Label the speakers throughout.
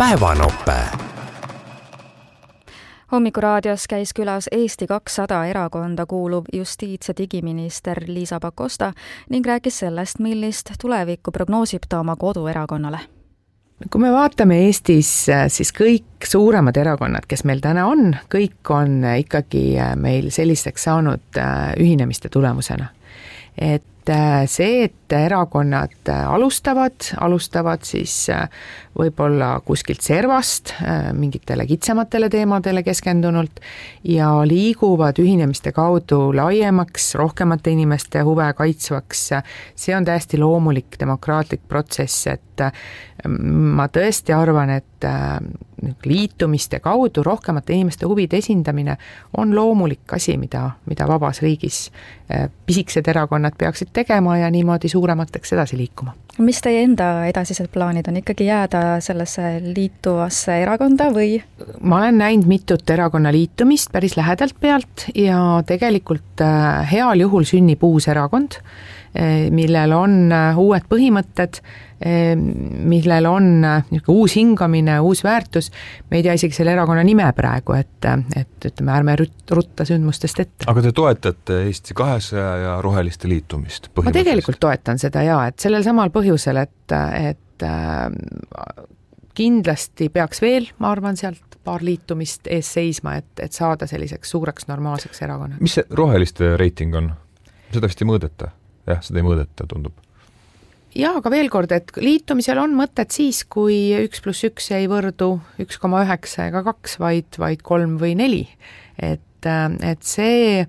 Speaker 1: Päevanope.
Speaker 2: Hommikuraadios käis külas Eesti 200 erakonda kuuluv justiits- ja digiminister Liisa Pakosta ning rääkis sellest, millist tulevikku prognoosib ta oma koduerakonnale.
Speaker 3: Kui me vaatame Eestis, siis kõik suuremad erakonnad, kes meil täna on, kõik on ikkagi meil selliseks saanud ühinemiste tulemusena. Et see, et erakonnad alustavad siis võib-olla kuskilt servast mingitele kitsamatele teemadele keskendunult ja liiguvad ühinemiste kaudu laiemaks, rohkemate inimeste huve kaitsvaks. See on täiesti loomulik demokraatlik protsess, et ma tõesti arvan, et liitumiste kaudu rohkemate inimeste huvide esindamine on loomulik asi, mida vabas riigis pisikesed erakonnad peaksid tegema ja niimoodi suuremateks edasi liikuma.
Speaker 2: Mis teie enda edasised plaanid on, ikkagi jääda sellesse liituvasse erakonda või?
Speaker 3: Ma olen näinud mitut erakonna liitumist päris lähedalt pealt ja tegelikult heal juhul sünnib uus erakond, millel on uued põhimõtted, millel on uus hingamine, uus väärtus. Me ei tea isegi selle erakonna nime praegu, et ütleme, ärme rutta sündmustest ette.
Speaker 4: Aga te toetate Eesti 200 ja Roheliste liitumist?
Speaker 3: Ma tegelikult toetan seda et sellel samal põhjusel, et kindlasti peaks veel, ma arvan, sealt paar liitumist ees seisma, et saada selliseks suureks normaalseks erakonna.
Speaker 4: Mis see Roheliste reiting on? Seda vist ei mõõdeta? Jah, seda ei mõõdeta, tundub.
Speaker 3: Ja, aga veel kord, et liitumisel on mõtet siis, kui 1+1 ei võrdu 1,9 ega 2, vaid 3 või 4. Et see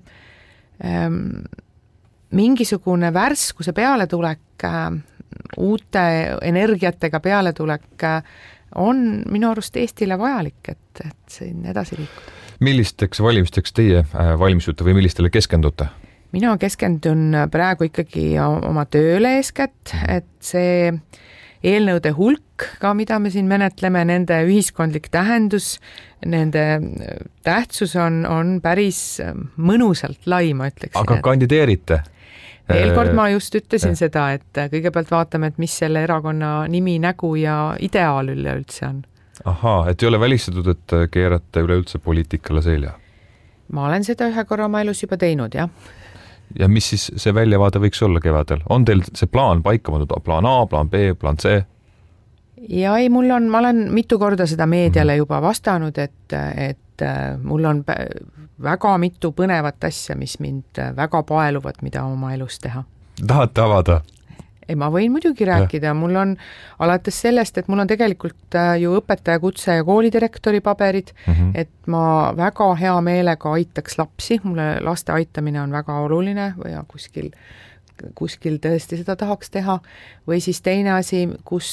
Speaker 3: mingisugune värskuse pealetulek, uute energiatega pealetulek on minu arust Eestile vajalik, et siin edasi liikuda. Millisteks
Speaker 4: valimisteks teie valmistute või millistele keskendute?
Speaker 3: Mina keskendun praegu ikkagi oma tööle eeskätt, et see eelnõude hulk ka, mida me siin menetleme, nende ühiskondlik tähendus, nende tähtsus on päris mõnusalt lai, ma ütleksin.
Speaker 4: Aga kandideerite?
Speaker 3: Veel kord ma just ütlesin seda, et kõigepealt vaatame, et mis selle erakonna nimi, nägu ja ideaal üleüldse on.
Speaker 4: Ahaa, et ei ole välistatud, et keerate üleüldse poliitikale selja?
Speaker 3: Ma olen seda ühe korra oma elus juba teinud, jah.
Speaker 4: Ja mis siis see väljavaade võiks olla kevadel? On teil see plaan paika pandud, plaan A, plaan B, plaan C?
Speaker 3: Ja ei, ma olen mitu korda seda meediale juba vastanud, et mul on väga mitu põnevat asja, mis mind väga paeluvad, mida oma elus teha.
Speaker 4: Tahate avada?
Speaker 3: Ei, ma võin muidugi rääkida, mul on alates sellest, et mul on tegelikult ju õpetaja kutse ja koolidirektori paberid, et ma väga hea meelega aitaks lapsi, mulle laste aitamine on väga oluline ja kuskil tõesti seda tahaks teha, või siis teine asi,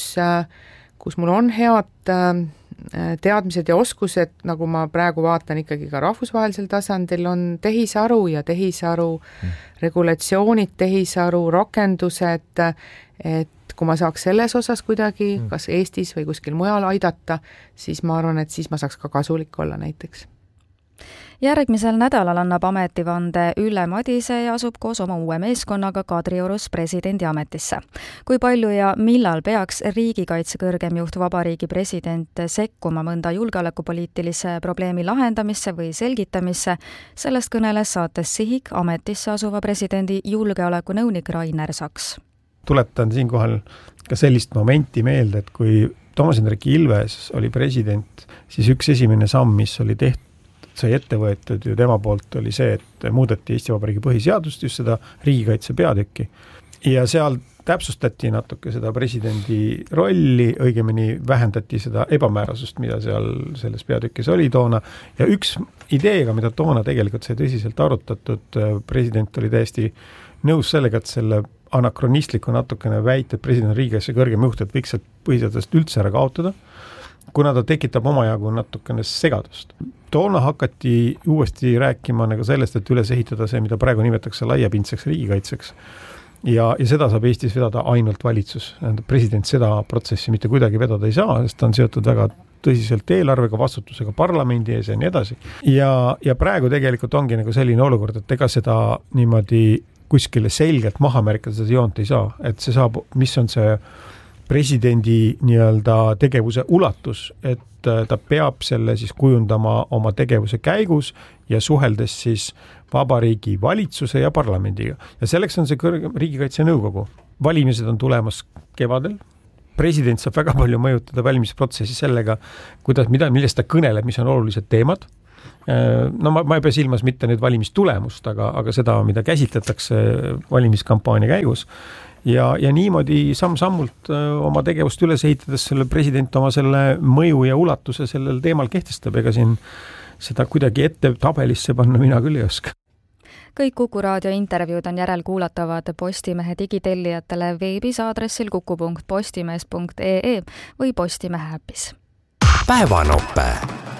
Speaker 3: kus mul on head teadmised ja oskused, nagu ma praegu vaatan ikkagi ka rahvusvahelisel tasandil, on tehisaru ja tehisaru regulatsioonid, tehisaru rakendused, et kui ma saaks selles osas kuidagi kas Eestis või kuskil mujal aidata, siis ma arvan, et siis ma saaks ka kasulik olla näiteks.
Speaker 2: Järgmisel nädalal annab ametivande Ülle Madise ja asub koos oma uue meeskonnaga Kadriorus presidendi ametisse. Kui palju ja millal peaks riigikaitse kõrgem juht vabariigi president sekkuma mõnda julgeolekupoliitilise probleemi lahendamisse või selgitamisse, sellest kõneles saates Sihik ametisse asuva presidendi julgeolekunõunik Rainer Saks.
Speaker 5: Tuletan siinkohal ka sellist momenti meelde, et kui Toomas Hendrik Ilves oli president, siis üks esimene samm, mis oli tehtud, sai ette võetud ju tema poolt oli see, et muudeti Eesti Vabariigi põhiseadust, just seda riigikaitse peatükki. Ja seal täpsustati natuke seda presidendi rolli, õigemini vähendati seda ebamäärasust, mida seal selles peatükis oli toona. Ja üks ideega, mida toona tegelikult sai tõsiselt arutatud, president oli täiesti nõus sellega, et selle anakronistliku natukene väite, et president riigikaitse kõrgem juht, et võiks põhiseadust üldse ära kaotada, kuna ta tekitab omajagu natukene segadust. Toona hakati uuesti rääkima nagu sellest, et üles ehitada see, mida praegu nimetatakse laiapindseks riigikaitseks. Ja seda saab Eestis vedada ainult valitsus. President seda protsessi mitte kuidagi vedada ei saa, sest ta on seotud väga tõsiselt eelarvega, vastutusega parlamendi ees ja nii edasi. Ja praegu tegelikult ongi nagu selline olukord, et ega seda niimoodi kuskile selgelt maha märkida seda joont ei saa. Et see saab, mis on see presidendi nii-öelda tegevuse ulatus, et ta peab selle siis kujundama oma tegevuse käigus ja suheldes siis vabariigi valitsuse ja parlamendiga. Ja selleks on see riigikaitse nõukogu. Valimised on tulemas kevadel. President saab väga palju mõjutada valimisprotsessi sellega, millest ta kõneleb, mis on olulised teemad. No ma ei pea silmas mitte nüüd valimistulemust, aga seda, mida käsitletakse valimiskampaania käigus. Ja niimoodi samm-sammult oma tegevust üles ehitades selle president oma selle mõju ja ulatuse sellel teemal kehtestab, ega siin seda kuidagi ette tabelisse panna mina küll ei oska.
Speaker 2: Kõik Kuku raadio intervjuud on järelkuulatavad Postimehe digitellijatele veebis aadressil kuku.postimees.ee või Postimehe äpis.
Speaker 1: Päevanope.